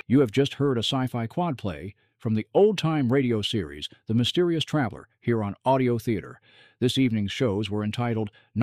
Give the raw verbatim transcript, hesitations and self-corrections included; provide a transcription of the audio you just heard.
You have just heard a sci-fi quad play from the old-time radio series The Mysterious Traveler here on Audio Theater. This evening's shows were entitled